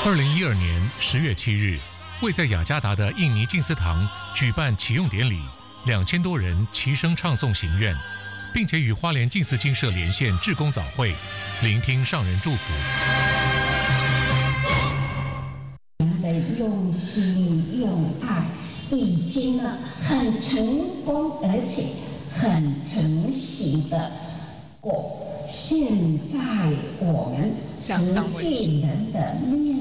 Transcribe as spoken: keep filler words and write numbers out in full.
二零一二年十月七日，位在雅加达的印尼静思堂举办启用典礼，两千多人齐声唱诵行愿，并且与花莲静思精舍连线志工早会，聆听上人祝福。 的用心用爱已经呢很成功，而且很成型的果。现在我们慈济人的面